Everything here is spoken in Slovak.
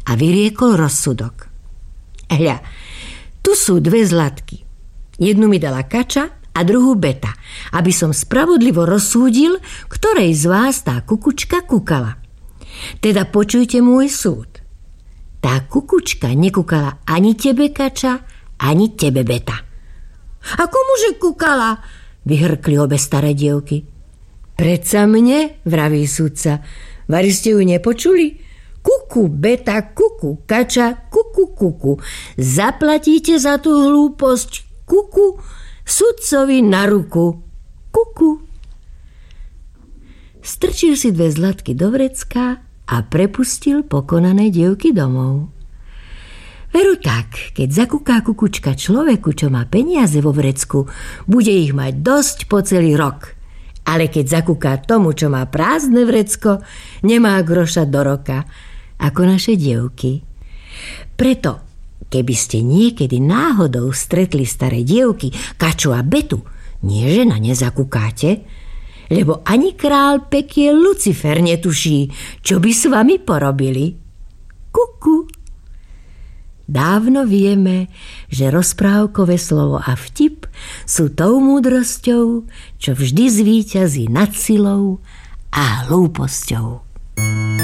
a vyriekol rozsudok. Hľa, tu sú 2 zlatky. Jednu mi dala Kača a druhú Beta, aby som spravodlivo rozsúdil, ktorej z vás tá kukučka kúkala. Teda počujte môj súd. Tá kukučka nekúkala ani tebe, Kača, ani tebe, Beta. A komuže kúkala? Vyhrkli obe staré dievky. Predsa mne, vraví sudca. Vari ste ju nepočuli? Kuku, Beta, kuku, Kača, kuku, kuku. Zaplatíte za tú hlúposť, kuku, sudcovi na ruku. Kuku. Strčil si 2 zlatky do vrecka a prepustil pokonané dievky domov. Veru tak, keď zakúká kukučka človeku, čo má peniaze vo vrecku, bude ich mať dosť po celý rok. Ale keď zakúká tomu, čo má prázdne vrecko, nemá groša do roka, ako naše dievky. Preto, keby ste niekedy náhodou stretli staré dievky, Kaču a Betu, nie že na ne zakúkáte, lebo ani král pekiel Lucifer netuší, čo by s vami porobili. Kuku. Dávno vieme, že rozprávkové slovo a vtip sú tou múdrosťou, čo vždy zvíťazí nad silou a hlúposťou.